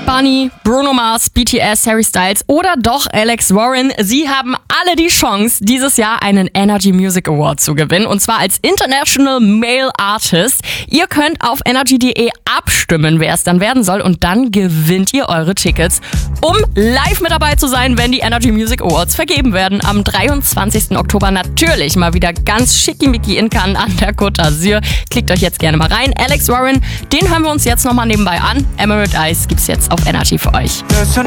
Bunny, Bruno Mars, BTS, Harry Styles oder doch Alex Warren. Sie haben alle die Chance, dieses Jahr einen Energy Music Award zu gewinnen. Und zwar als International Male Artist. Ihr könnt auf energy.de abstimmen, wer es dann werden soll. Und dann gewinnt ihr eure Tickets, um live mit dabei zu sein, wenn die Energy Music Awards vergeben werden. Am 23. Oktober natürlich mal wieder ganz schickimicki in Cannes an der Côte d'Azur. Klickt euch jetzt gerne mal rein. Alex Warren, den hören wir uns jetzt nochmal nebenbei an. Emerald Eyes gibt's jetzt auf Energy für euch. Listen